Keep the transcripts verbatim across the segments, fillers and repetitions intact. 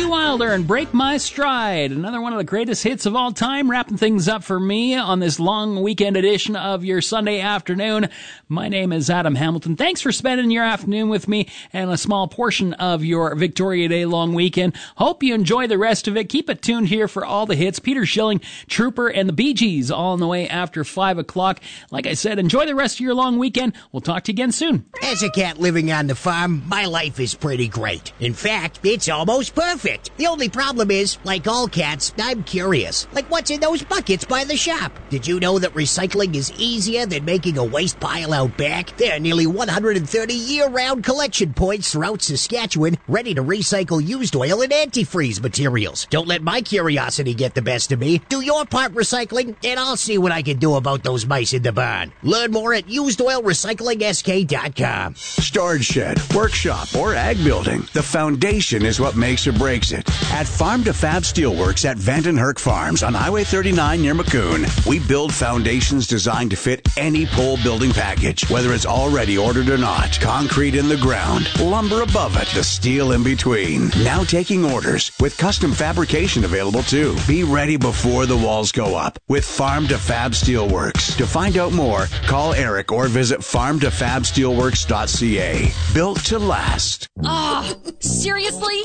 Wilder and Break My Stride, another one of the greatest hits of all time, wrapping things up for me on this long weekend edition of your Sunday afternoon. My name is Adam Hamilton. Thanks for spending your afternoon with me and a small portion of your Victoria Day long weekend. Hope you enjoy the rest of it. Keep it tuned here for all the hits. Peter Schilling, Trooper, and the Bee Gees all on the way after five o'clock. Like I said, enjoy the rest of your long weekend. We'll talk to you again soon. As a cat living on the farm, my life is pretty great. In fact, it's almost perfect. The only problem is, like all cats, I'm curious. Like what's in those buckets by the shop? Did you know that recycling is easier than making a waste pile out back? There are nearly one hundred thirty year-round collection points throughout Saskatchewan ready to recycle used oil and antifreeze materials. Don't let my curiosity get the best of me. Do your part recycling, and I'll see what I can do about those mice in the barn. Learn more at used oil recycling s k dot com. Storage shed, workshop, or ag building. The foundation is what makes or breaks it. At Farm to Fab Steelworks at Vandenherk Farms on Highway thirty-nine near Maccoon, we build foundations designed to fit any pole building package, whether it's already ordered or not. Concrete in the ground, lumber above it, the steel in between. Now taking orders with custom fabrication available too. Be ready before the walls go up with Farm to Fab Steelworks. To find out more, call Eric or visit farm to fab steelworks dot c a. Built to last. Ah, oh, seriously?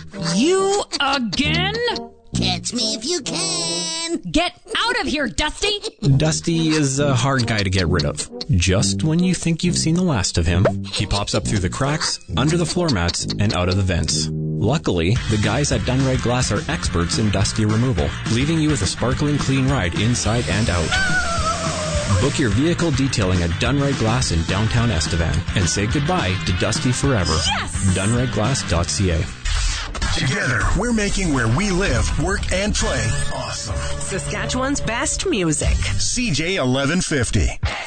You again? Catch me if you can. Get out of here, Dusty. Dusty is a hard guy to get rid of. Just when you think you've seen the last of him, he pops up through the cracks, under the floor mats, and out of the vents. Luckily, the guys at Dunride Glass are experts in Dusty removal, leaving you with a sparkling clean ride inside and out. Book your vehicle detailing at Dunride Glass in downtown Estevan and say goodbye to Dusty forever. Yes! dunride glass dot c a. Together, we're making where we live, work, and play awesome. Saskatchewan's best music. C J eleven fifty.